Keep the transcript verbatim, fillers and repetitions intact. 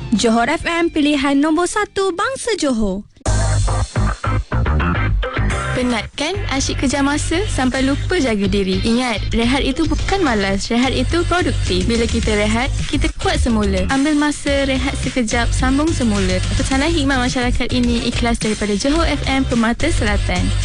Johor F M, pilihan nombor satu bangsa Johor. Penat kan? Asyik kejar masa sampai lupa jaga diri. Ingat, rehat itu bukan malas. Rehat itu produktif. Bila kita rehat, kita kuat semula. Ambil masa, rehat sekejap, sambung semula. Pesanan hikmat masyarakat ini ikhlas daripada Johor F M Permata Selatan.